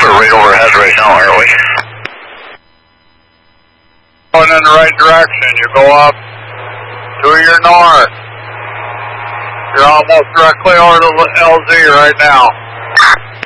We're right overhead right now, aren't we? Going in the right direction. You go up to your north. You're almost directly over to LZ right now.